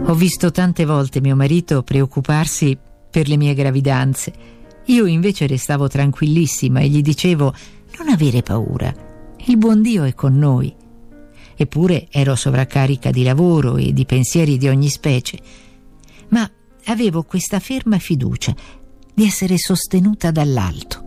Ho visto tante volte mio marito preoccuparsi per le mie gravidanze. Io invece restavo tranquillissima e gli dicevo: non avere paura, il buon Dio è con noi. Eppure ero sovraccarica di lavoro e di pensieri di ogni specie, ma avevo questa ferma fiducia di essere sostenuta dall'alto.